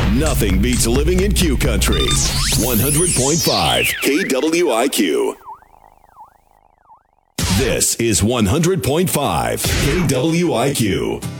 Nothing beats living in Q Country. 100.5 KWIQ. This is 100.5 KWIQ.